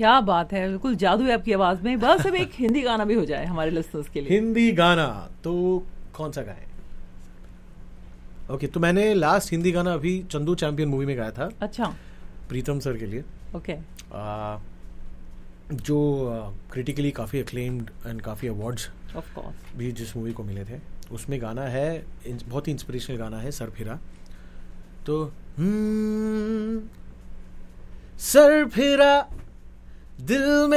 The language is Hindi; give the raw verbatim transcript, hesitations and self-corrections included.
क्या बात है, बिल्कुल जादू है आपकी आवाज में। बस अब एक हिंदी गाना भी हो जाए हमारे लिसनर्स के लिए। हिंदी गाना तो कौन सा गाए? ओके okay, तो मैंने लास्ट हिंदी गाना अभी चंदू चैंपियन मूवी में गाया था। अच्छा। प्रीतम सर के लिए। ओके। आ, जो क्रिटिकली uh, काफ़ी अक्लेम्ड एंड काफ़ी अवार्ड्स ऑफ कोर्स भी जिस मूवी को मिले थे, उसमें गाना है, बहुत ही इंस्पिरेशनल गाना है, सर फिरा। तो सर फिरा दिल में